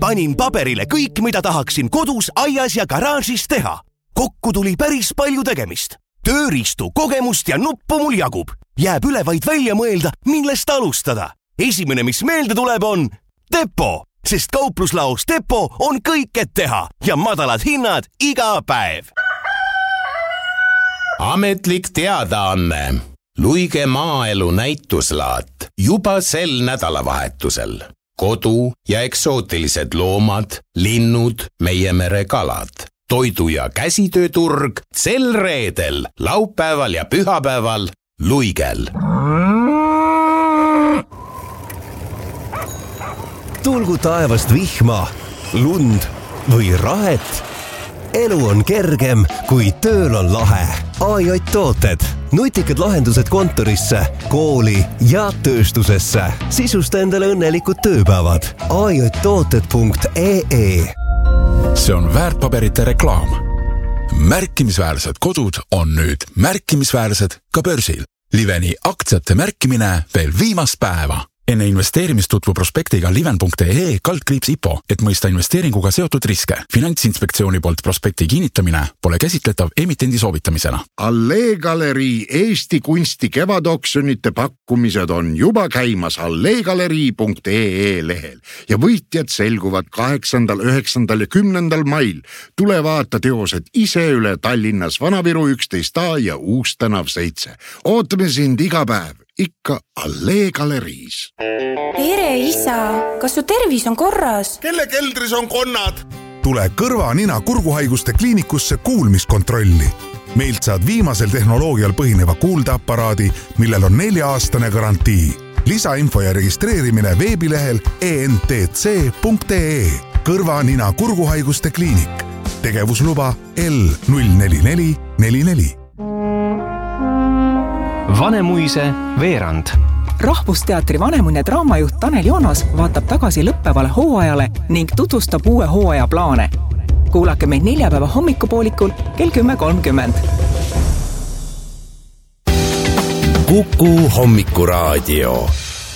Panin paberile kõik, mida tahaksin kodus, aias ja garaažis teha. Kokku tuli päris palju tegemist. Tööriistu, kogemust ja nuppu mul jagub. Jääb üle vaid välja mõelda, millest alustada. Esimene, mis meelde tuleb, on Depo, sest kaupluslaos Depo on kõik, et teha ja madalad hinnad iga päev. Ametlik teadaanne. Luige maaelu näituslaat juba sel nädalavahetusel. Kodu ja eksootilised loomad, linnud, meie mere kalad. Toidu- ja käsitööturg sel reedel, laupäeval ja pühapäeval Luigel. Tulgu taevast vihma, lund või rahet. Elu on kergem, kui tööl on lahe. AJ Tooted. Nutikad lahendused kontorisse, kooli ja tööstusesse. Sisusta endale õnnelikud tööpäevad. ajtooted.ee. See on väärtpaberite reklaam. Märkimisväärsed kodud on nüüd märkimisväärsed ka börsil. Liveni aktsiate märkimine veel viimast päeva. Enne investeerimist tutvu prospektiga liven.ee/IPO, et mõista investeeringuga seotud riske. Finantsinspektsiooni poolt prospekti kinnitamine pole käsitletav emitendi soovitamisena. Allee Galerii Eesti kunsti kevadoksjonite pakkumised on juba käimas alleegalerii.ee lehel ja võitjad selguvad 8., 9. ja 10. mail. Tule vaata teosed ise üle Tallinnas Vanaviru 11A ja Uustänav 7. Ootame sind iga päev. Ikka Allee Galeriis. Tere, isa! Kas su tervis on korras? Kelle keldris on konnad? Tule kõrva-nina kurguhaiguste kliinikusse kuulmiskontrolli. Meilt saad viimasel tehnoloogial põhineva kuuldeaparaadi, millel on 4-aastane garantii. Lisainfo ja registreerimine veebilehel entc.ee. Kõrva-nina kurguhaiguste kliinik. Tegevusluba L04444. Vanemuise veerand. Rahvusteatri Vanemuine draamajuht Tanel Joonas vaatab tagasi lõppevale hooajale ning tutvustab uue hooaja plaane. Kuulake meid neljapäeva hommikupoolikul kell 10.30. Kuku hommikuraadio.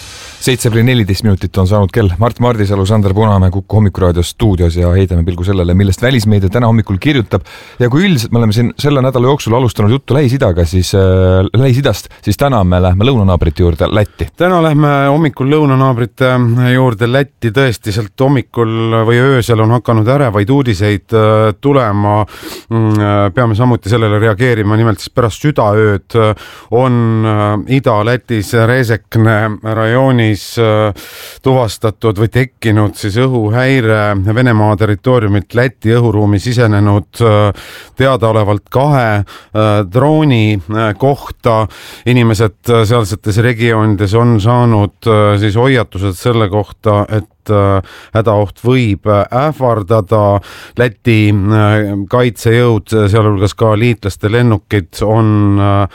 7:14 on saanud kell. Mart Mardisalu, Sander Punamäe Kuku hommikuraadio stuudios ja heidame pilgu sellele, millest välismeedia täna hommikul kirjutab. Ja kui üldiselt me oleme siin selle nädala jooksul alustanud juttu Lähis-Idaga, siis Lähis-Idast, siis täna me lähme lõunanaabrite juurde Lätti. Täna lähme hommikul lõunanaabrite juurde Lätti. Tõesti, sealt hommikul või öösel on hakanud ärevaid uudiseid tulema. Peame samuti sellele reageerima. Nimelt siis pärast südaööd on Ida-Lätis Resekne rajoonis tuvastatud või tekkinud siis õhuhäire Venemaa territooriumilt Läti õhuruumi sisenenud teadaolevalt 2 drooni kohta. Inimesed sealsetes regioonides on saanud siis hoiatused selle kohta, et hädaoht võib ähvardada. Läti kaitsejõud, sealhulgas ka liitlaste lennukid on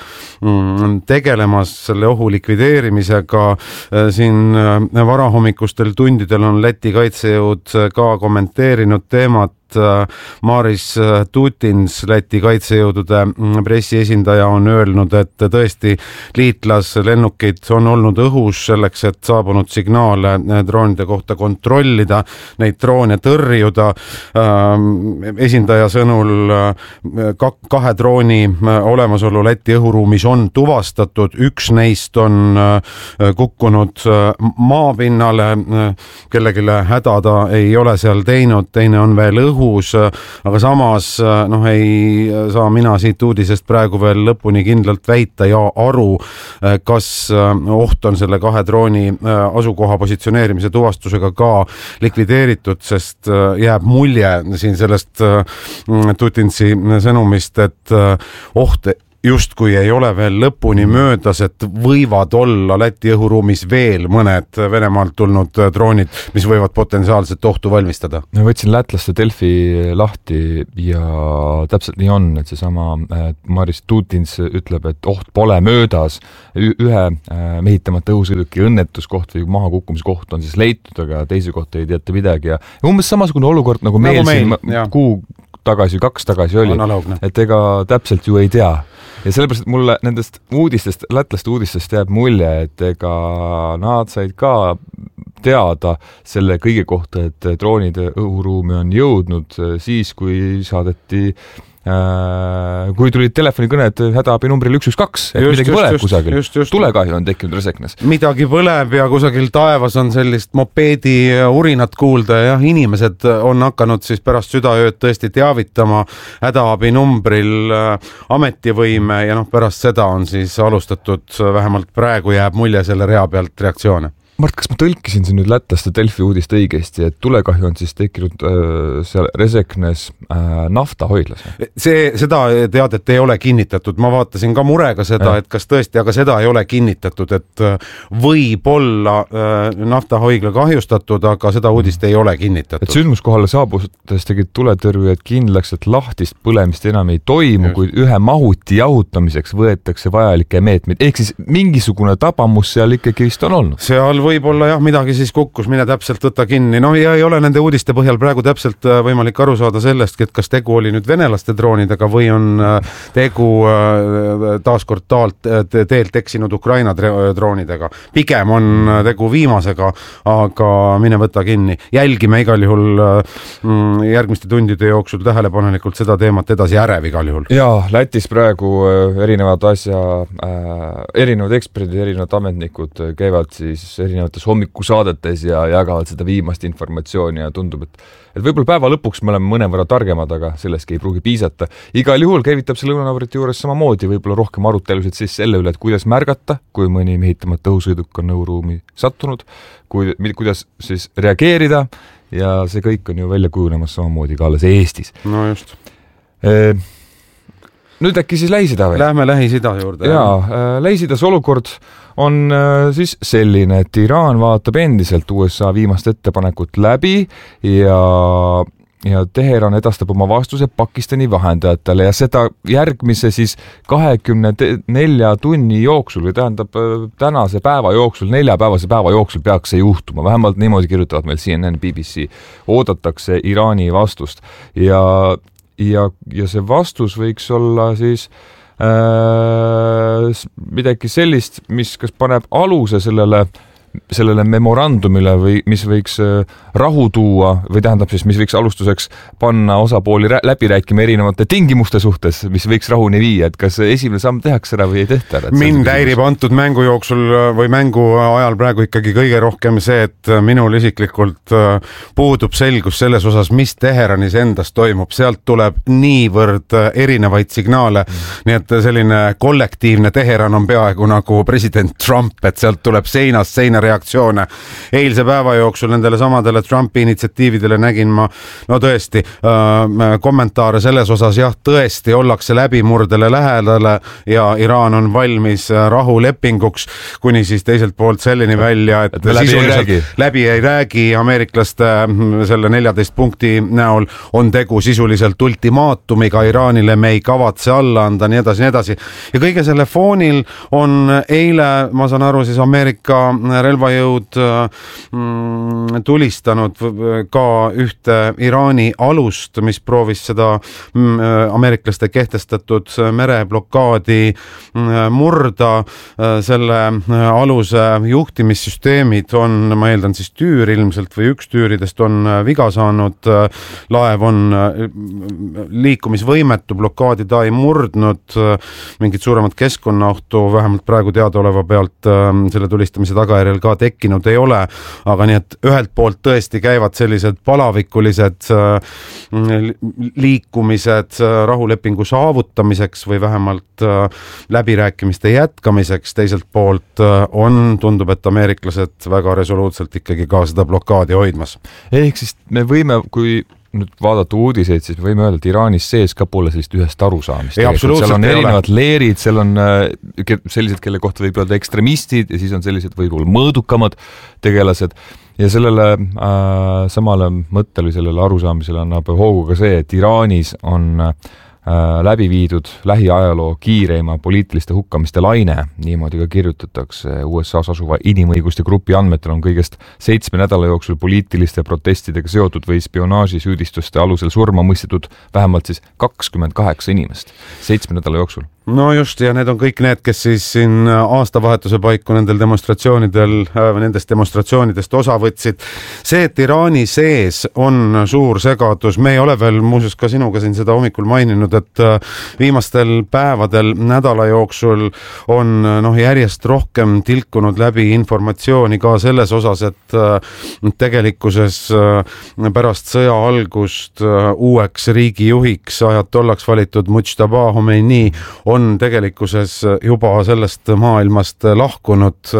tegelemas selle ohu likvideerimisega. Siin varahommikustel tundidel on Läti kaitsejõud ka kommenteerinud teemat. Maris Tutins, Läti kaitsejõudude pressiesindaja, on öelnud, et tõesti liitlaslennukid on olnud õhus selleks, et saabunud signaale droonide kohta kontrollida, neid droone tõrjuda. Esindaja sõnul 2 drooni olemasolu Läti õhuruumis on tuvastatud. Üks neist on kukkunud maapinnale, kellegile häda ta ei ole seal teinud, teine on veel õhus. Aga samas ei saa mina siit uudisest praegu veel lõpuni kindlalt väita ja aru, kas oht on selle 2 drooni asukoha positsioneerimise tuvastusega ka likvideeritud, sest jääb mulje siin sellest Tutinsi sõnumist, et oht justkui ei ole veel lõpuni möödas, et võivad olla Läti õhuruumis veel mõned Venemaalt tulnud droonid, mis võivad potentsiaalselt ohtu valmistada. Võtsin lätlaste Delfi lahti ja täpselt nii on, et seesama Maris Tutins ütleb, et oht pole möödas. Ühe mehitamata õhusõiduki õnnetuskoht või mahakukkumiskoht on siis leitud, aga teise kohta ei teata midagi. Ja umbes samasugune olukord nagu meil siin tagasi, 2 tagasi oli, et ega täpselt ju ei tea. Ja sellepärast mulle nendest uudistest, lätlaste uudistest jääb mulje, et ega nad said ka teada selle kõige kohta, et droonide õhuruumi on jõudnud siis, kui saadeti kui tulid telefonikõned hädaabi numbril 112, et midagi põleb kusagil. Tulekahju on tekkinud Reseknes. Midagi põleb ja kusagil taevas on sellist mopeedi urinat kuulda ja inimesed on hakanud siis pärast südaööd tõesti teavitama hädaabi numbril ametivõime ja pärast seda on siis alustatud, vähemalt praegu jääb mulje selle rea pealt reaktsioone. Mart, kas ma tõlkisin siin nüüd lätlaste Delfi uudist õigesti, et tulekahju on siis tekkinud seal Reseknes naftahoidlas? Seda teadet ei ole kinnitatud. Ma vaatasin ka murega seda, et kas tõesti, aga seda ei ole kinnitatud, et võib olla naftahoigla kahjustatud, aga seda uudist ei ole kinnitatud. Et sündmuskohale saabudes tegid tuletõrjujad kindlaks, et lahtist põlemist enam ei toimu, kuid ühe mahuti jahutamiseks võetakse vajalikke meetmeid. Ehk siis mingisugune tabamus seal ikkagi vist on olnud? Seal võib-olla jah, midagi siis kukkus, mine täpselt võtta kinni. Ja ei ole nende uudiste põhjal praegu täpselt võimalik aru saada sellest, et kas tegu oli nüüd venelaste droonidega või on tegu taaskord teelt eksinud Ukraina droonidega. Pigem on tegu viimasega, aga mine võtta kinni. Jälgime igal juhul järgmiste tundide jooksul tähelepanelikult seda teemat edasi ärev igal juhul. Jaa, Lätis praegu erinevad eksperdid, erinevad ametnikud käivad siis erinevates hommikusaadetes ja jagavad seda viimast informatsiooni ja tundub, et võib-olla päeva lõpuks me oleme mõnevõrra targemad, aga selleski ei pruugi piisata. Igal juhul käivitab see lõunanaabrite juures samamoodi võib-olla rohkem arutelusid siis selle üle, et kuidas märgata, kui mõni mehitamata õhusõiduk on õhuruumi sattunud, kuidas siis reageerida ja see kõik on ju välja kujunemas samamoodi ka alles Eestis. No just. Nüüd äkki siis Lähis-Ida või? Lähme Lähis-Ida juurde. Jaa, Lähis-Idas olukord on siis selline, et Iraan vaatab endiselt USA viimast ettepanekut läbi ja Teheran edastab oma vastuse Pakistani vahendajatele ja seda järgmise siis 24 tunni jooksul või tähendab tänase päeva jooksul, 4-päevase päeva jooksul peaks see juhtuma. Vähemalt niimoodi kirjutavad meil CNN, BBC. Oodatakse Iraani vastust ja see vastus võiks olla siis midagi sellist, mis kas paneb aluse sellele memorandumile või mis võiks rahu tuua või tähendab siis, mis võiks alustuseks panna osapooli läbi rääkima erinevate tingimuste suhtes, mis võiks rahuni viia, et kas esimene samm tehakse ära või ei tehta ära? Mind häirib antud mängu jooksul või mängu ajal praegu ikkagi kõige rohkem see, et minul isiklikult puudub selgus selles osas, mis Teheranis endas toimub. Sealt tuleb niivõrd erinevaid signaale, nii et selline kollektiivne Teheran on peaaegu nagu president Trump, et sealt tuleb seinast seina reaktsioone. Eilse päeva jooksul nendele samadele Trumpi initsiatiividele nägin ma tõesti kommentaare selles osas, jah, tõesti ollakse läbimurdele lähedale ja Iraan on valmis rahulepinguks, kuni siis teiselt poolt selleni välja, et läbi ei räägi ameeriklaste selle 14 punkti näol on tegu sisuliselt ultimaatumiga Iraanile, me ei kavatse alla anda, nii edasi. Ja kõige selle foonil on eile, ma saan aru, siis Ameerika relvajõud tulistanud ka ühte Iraani alust, mis proovis seda ameeriklaste kehtestatud mereblokaadi murda. Selle aluse juhtimissüsteemid on, ma eeldan siis tüür ilmselt või üks tüüridest on viga saanud. Laev on liikumisvõimetu, blokaadi ta ei murdnud, mingit suuremat keskkonnaohtu vähemalt praegu teadaoleva pealt selle tulistamise tagajärjel ka tekkinud ei ole, aga nii, et ühelt poolt tõesti käivad sellised palavikulised liikumised rahulepingu saavutamiseks või vähemalt läbirääkimiste jätkamiseks, teiselt poolt tundub, et ameeriklased väga resoluutselt ikkagi ka seda blokaadi hoidmas. Ehk siis me võime, kui nüüd vaadata uudiseid, siis me võime öelda, et Iraanis sees ka pole sellist ühest arusaamist. Seal on erinevad leerid, seal on sellised, kelle kohta võib öelda ekstremistid ja siis on sellised võib-olla mõõdukamad tegelased ja sellele samale mõttele, sellele arusaamisele annab hoogu ka see, et Iraanis on läbi viidud lähiajaloo kiireima poliitiliste hukkamiste laine, niimoodi ka kirjutatakse. USA's asuva inimõiguste grupi andmetel on kõigest 7 nädala jooksul poliitiliste protestidega seotud või spionaažisüüdistuste alusel surma mõistetud vähemalt siis 28 inimest 7 nädala jooksul. No just, ja need on kõik need, kes siis siin aastavahetuse paiku nendel demonstratsioonidel, nendest demonstratsioonidest osa võtsid. See, et Iraani sees on suur segadus, me ei ole veel muuseas ka sinuga siin seda hommikul maininud, et viimastel päevadel nädala jooksul on järjest rohkem tilkunud läbi informatsiooni ka selles osas, et tegelikkuses pärast sõja algust uueks riigijuhiks ajatollaks valitud Mujtaba Khomeini on tegelikkuses juba sellest maailmast lahkunud,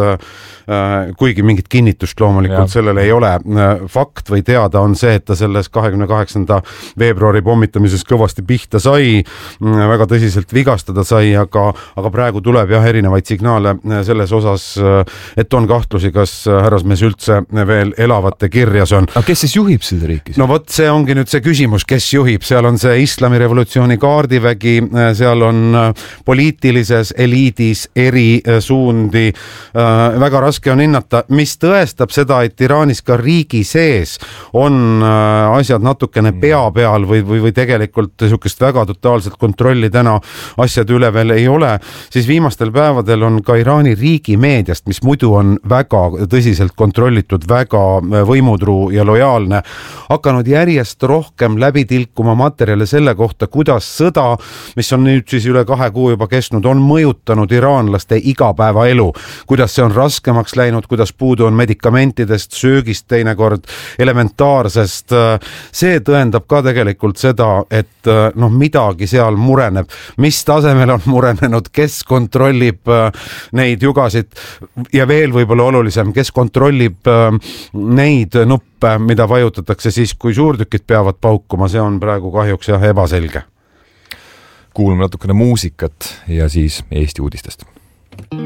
kuigi mingit kinnitust loomulikult sellele ei ole. Fakt või teada on see, et ta selles 28. veebruari pommitamises kõvasti pihta sai, väga tõsiselt vigastada sai, aga praegu tuleb erinevaid signaale selles osas, et on kahtlusi, kas härrasmees üldse veel elavate kirjas on. Aga kes siis juhib seda riiki? No vot, see ongi nüüd see küsimus, kes juhib. Seal on see islamirevolutsiooni kaardivägi, seal on poliitilises eliidis eri suundi. Väga raske on hinnata, mis tõestab seda, et Iraanis ka riigi sees on asjad natukene pea peal või tegelikult sukest väga totaalselt kontrolli täna asjade üle veel ei ole. Siis viimastel päevadel on ka Iraani riigi meediast, mis muidu on väga tõsiselt kontrollitud, väga võimutruu ja lojaalne, hakanud järjest rohkem läbi tilkuma materjale selle kohta, kuidas sõda, mis on nüüd siis üle 2 kuu juba kestnud, on mõjutanud iraanlaste igapäevaelu, kuidas see on raskemaks läinud, kuidas puudu on medikamentidest, söögist teinekord, elementaarsest. See tõendab ka tegelikult seda, et midagi seal mureneb. Mis tasemel on murenenud, kes kontrollib neid jugasid ja veel võib-olla olulisem, kes kontrollib neid nuppe, mida vajutatakse siis, kui suurtükid peavad paukuma, see on praegu kahjuks ebaselge. Kuulame natukene muusikat ja siis Eesti uudistest.